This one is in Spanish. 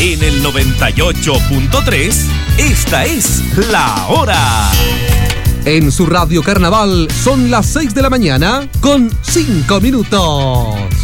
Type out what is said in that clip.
En el 98.3, esta es La Hora. En su radio Carnaval son las 6 de la mañana con 5 minutos.